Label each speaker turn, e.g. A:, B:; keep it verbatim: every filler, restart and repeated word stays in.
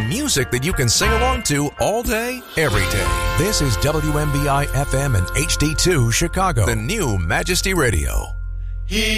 A: music that you can sing along to all day, every day. This is W M B I F M and H D two Chicago, the new Majesty Radio.
B: He